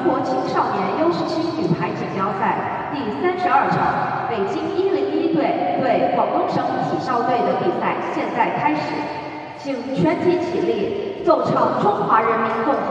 国青少年U17女排锦标赛第32场，北京101队对广东省体少队的比赛现在开始，请全体起立，奏唱中华人民共和